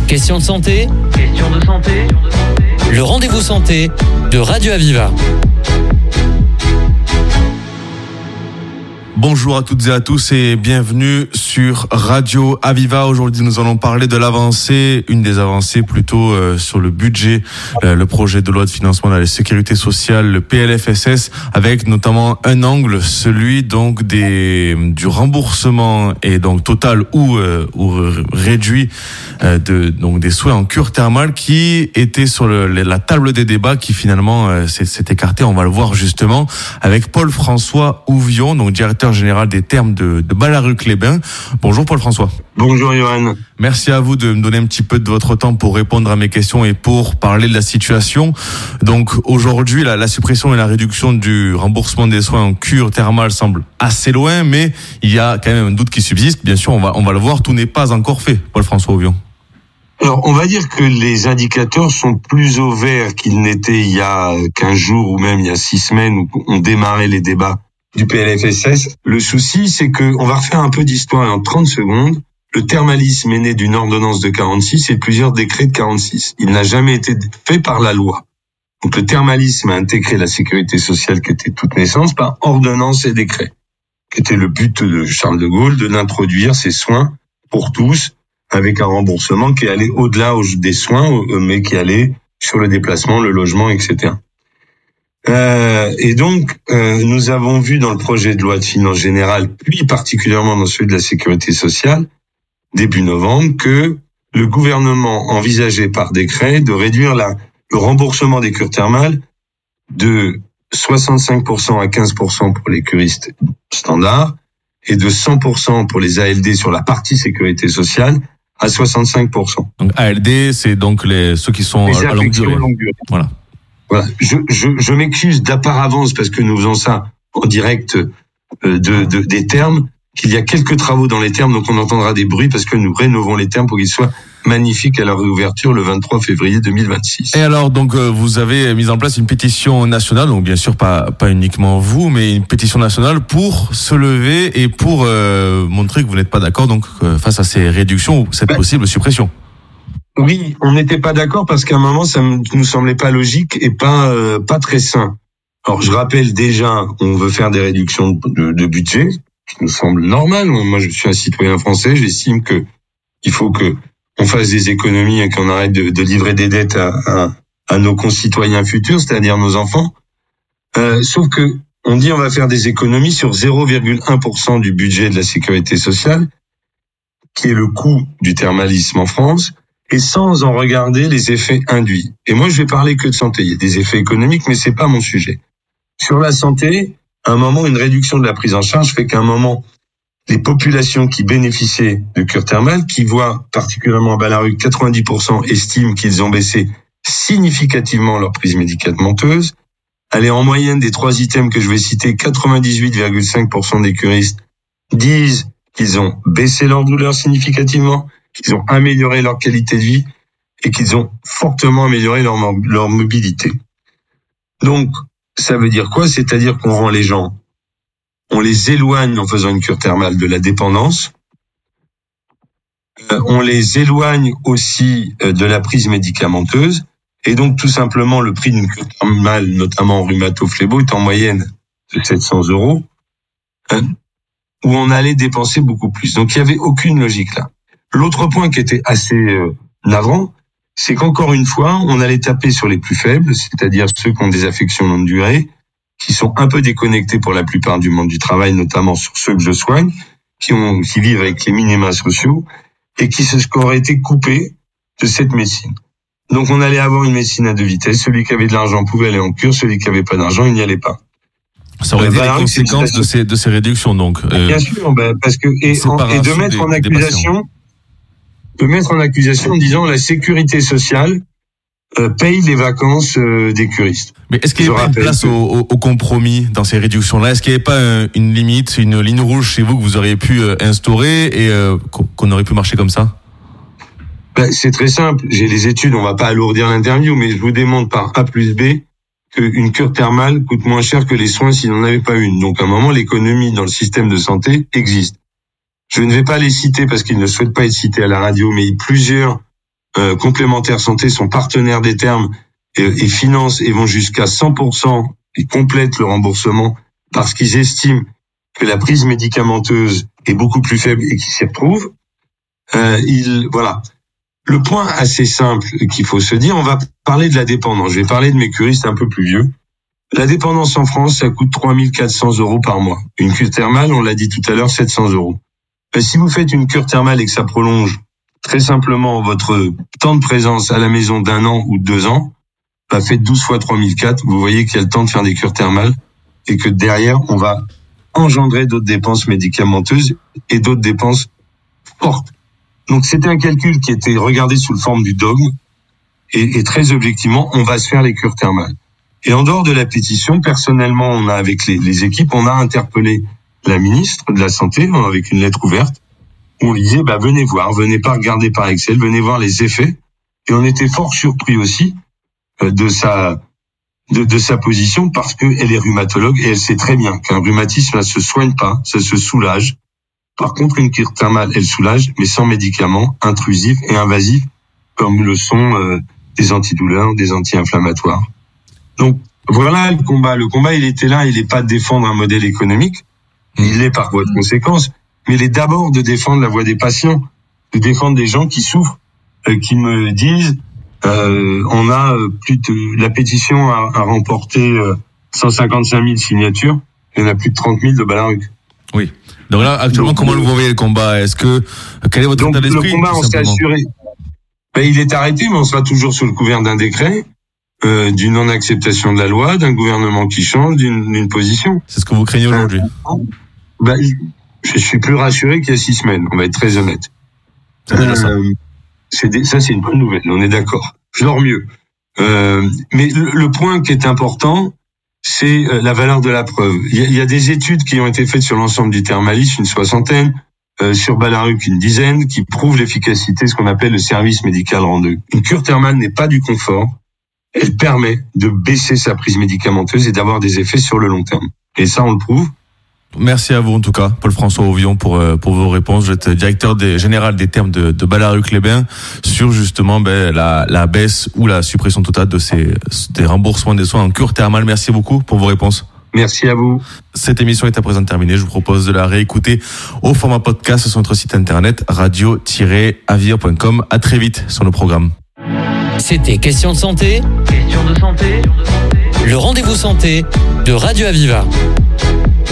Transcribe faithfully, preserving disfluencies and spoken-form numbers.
Question de santé. Question de santé. Le rendez-vous santé de Radio Aviva. Bonjour à toutes et à tous et bienvenue sur Radio Aviva. Aujourd'hui, nous allons parler de l'avancée, une des avancées plutôt euh, sur le budget, euh, le projet de loi de financement de la sécurité sociale, le P L F S S, avec notamment un angle, celui donc des du remboursement et donc total ou euh, ou réduit euh, de donc des soins en cure thermale qui était sur le, la table des débats, qui finalement euh, s'est, s'est écarté. On va le voir justement avec Paul-François Ouvion, donc directeur général des thermes de, de Ballaruc-les-Bains. Bonjour Paul-François. Bonjour Johan. Merci à vous de me donner un petit peu de votre temps pour répondre à mes questions et pour parler de la situation. Donc aujourd'hui, la, la suppression et la réduction du remboursement des soins en cure thermale semble assez loin, mais il y a quand même un doute qui subsiste. Bien sûr, on va, on va le voir, tout n'est pas encore fait. Paul-François Ouvion. Alors, on va dire que les indicateurs sont plus au vert qu'ils n'étaient il y a quinze jours ou même il y a six semaines où on démarrait les débats du P L F S S. Le souci, c'est que on va refaire un peu d'histoire en trente secondes. Le thermalisme est né d'une ordonnance de quarante-six et de plusieurs décrets de quarante-six. Il n'a jamais été fait par la loi. Donc le thermalisme a intégré la sécurité sociale qui était toute naissance par ordonnance et décret, qui était le but de Charles de Gaulle de d'introduire ces soins pour tous, avec un remboursement qui allait au-delà des soins, mais qui allait sur le déplacement, le logement, et cetera. Euh, et donc, euh, nous avons vu dans le projet de loi de finances générale, puis particulièrement dans celui de la sécurité sociale, début novembre, que le gouvernement envisageait par décret de réduire la, le remboursement des cures thermales de soixante-cinq pour cent à quinze pour cent pour les curistes standards et de cent pour cent pour les A L D sur la partie sécurité sociale à soixante-cinq pour cent. Donc A L D, c'est donc les ceux qui sont les à longue durée. longue durée. Voilà. Voilà. Je, je, je m'excuse d'apparavance parce que nous faisons ça en direct de, de, des termes, qu'il y a quelques travaux dans les termes, donc on entendra des bruits parce que nous rénovons les termes pour qu'ils soient magnifiques à leur réouverture le vingt-trois février deux mille vingt-six. Et alors, donc, vous avez mis en place une pétition nationale, donc bien sûr pas pas uniquement vous, mais une pétition nationale pour se lever et pour euh, montrer que vous n'êtes pas d'accord donc euh, face à ces réductions ou cette ben, possible suppression. Oui, on n'était pas d'accord parce qu'à un moment, ça nous semblait pas logique et pas euh, pas très sain. Alors, je rappelle déjà, on veut faire des réductions de, de budget, qui nous semble normal. Moi, je suis un citoyen français, j'estime que il faut que on fasse des économies et qu'on arrête de, de livrer des dettes à, à, à nos concitoyens futurs, c'est-à-dire nos enfants. Euh, sauf que on dit on va faire des économies sur zéro virgule un pour cent du budget de la sécurité sociale, qui est le coût du thermalisme en France, et sans en regarder les effets induits. Et moi, je vais parler que de santé. Il y a des effets économiques, mais c'est pas mon sujet. Sur la santé, à un moment, une réduction de la prise en charge fait qu'à un moment, les populations qui bénéficiaient de cure thermale, qui voient particulièrement à Ballaruc, quatre-vingt-dix pour cent estiment qu'ils ont baissé significativement leur prise médicamenteuse. Allez, en moyenne des trois items que je vais citer, quatre-vingt-dix-huit virgule cinq pour cent des curistes disent qu'ils ont baissé leur douleur significativement, qu'ils ont amélioré leur qualité de vie et qu'ils ont fortement amélioré leur, leur mobilité. Donc, ça veut dire quoi? C'est-à-dire qu'on rend les gens, on les éloigne en faisant une cure thermale de la dépendance, euh, on les éloigne aussi euh, de la prise médicamenteuse, et donc tout simplement le prix d'une cure thermale, notamment en rhumato-phlébo, est en moyenne de sept cents euros, euh, où on allait dépenser beaucoup plus. Donc il n'y avait aucune logique là. L'autre point qui était assez euh, navrant, c'est qu'encore une fois, on allait taper sur les plus faibles, c'est-à-dire ceux qui ont des affections longue durée, qui sont un peu déconnectés pour la plupart du monde du travail, notamment sur ceux que je soigne, qui ont, qui vivent avec les minima sociaux, et qui, se, qui auraient été coupés de cette médecine. Donc on allait avoir une médecine à deux vitesses, celui qui avait de l'argent pouvait aller en cure, celui qui avait pas d'argent, il n'y allait pas. Ça aurait été les conséquences de ces, de ces réductions, donc. Euh, Bien sûr, ben, parce que, et, en, et de mettre des, en accusation, de mettre en accusation en disant la sécurité sociale euh, paye les vacances euh, des curistes. Mais est-ce qu'il y a pas une place que... au, au compromis dans ces réductions-là? Est-ce qu'il n'y avait pas un, une limite, une ligne rouge chez vous que vous auriez pu euh, instaurer et euh, qu'on aurait pu marcher comme ça? Ben, c'est très simple. J'ai les études, on va pas alourdir l'interview, mais je vous démontre par A plus B qu'une cure thermale coûte moins cher que les soins s'il n'en avait pas une. Donc à un moment, l'économie dans le système de santé existe. Je ne vais pas les citer parce qu'ils ne souhaitent pas être cités à la radio, mais plusieurs euh, complémentaires santé sont partenaires des termes et, et financent et vont jusqu'à cent pour cent et complètent le remboursement parce qu'ils estiment que la prise médicamenteuse est beaucoup plus faible et qu'ils s'y retrouvent. Euh, il, voilà. Le point assez simple qu'il faut se dire, on va parler de la dépendance. Je vais parler de mes curistes un peu plus vieux. La dépendance en France, ça coûte trois mille quatre cents euros par mois. Une cure thermale, on l'a dit tout à l'heure, sept cents euros. Ben, si vous faites une cure thermale et que ça prolonge très simplement votre temps de présence à la maison d'un an ou de deux ans, ben, faites douze fois trois mille quatre, vous voyez qu'il y a le temps de faire des cures thermales et que derrière, on va engendrer d'autres dépenses médicamenteuses et d'autres dépenses fortes. Donc c'était un calcul qui était regardé sous le forme du dogme et, et très objectivement, on va se faire les cures thermales. Et en dehors de la pétition, personnellement, on a avec les, les équipes, on a interpellé la ministre de la Santé avec une lettre ouverte. On lui disait, bah venez voir, venez pas regarder par Excel, venez voir les effets. Et on était fort surpris aussi euh, de sa de, de sa position parce que elle est rhumatologue et elle sait très bien qu'un rhumatisme, ça se soigne pas, ça se soulage. Par contre, une cure thermale, elle soulage, mais sans médicaments intrusifs et invasifs, comme le sont euh, des antidouleurs, des anti-inflammatoires. Donc, voilà le combat. Le combat, il était là, il n'est pas de défendre un modèle économique, il l'est par voie de conséquence, mais il est d'abord de défendre la voix des patients, de défendre des gens qui souffrent, euh, qui me disent, euh, on a euh, plus de, la pétition a, a remporté euh, cent cinquante-cinq mille signatures, il y en a plus de trente mille de Balaruc. Oui. Donc là, actuellement, Donc, comment vous voyez le combat? Est-ce que, quel est votre donc, état d'esprit? Le combat, on s'est assuré. Ben, il est arrêté, mais on sera toujours sous le couvert d'un décret, euh, d'une non-acceptation de la loi, d'un gouvernement qui change, d'une, d'une position. C'est ce que vous craignez aujourd'hui? Ben, je suis plus rassuré qu'il y a six semaines, on va être très honnête. C'est déjà ça. Euh, c'est des, ça, c'est une bonne nouvelle, on est d'accord. Je dors mieux. Euh, mais le, le point qui est important, c'est la valeur de la preuve. Il y a, il y a des études qui ont été faites sur l'ensemble du thermalisme, une soixantaine, euh, sur Balaruc une dizaine, qui prouvent l'efficacité, ce qu'on appelle le service médical rendu. Une cure thermale n'est pas du confort, elle permet de baisser sa prise médicamenteuse et d'avoir des effets sur le long terme. Et ça, on le prouve. Merci à vous en tout cas, Paul-François Auvion, pour pour vos réponses. Vous êtes directeur des, général des termes de, de Balaruc-les-Bains sur justement ben, la, la baisse ou la suppression totale de ces des remboursements des soins en cure thermale. Merci beaucoup pour vos réponses. Merci à vous. Cette émission est à présent terminée. Je vous propose de la réécouter au format podcast sur notre site internet radio tiret avir point com. À très vite sur nos programmes. C'était Question de santé. Question de santé. Le rendez-vous santé de Radio Aviva.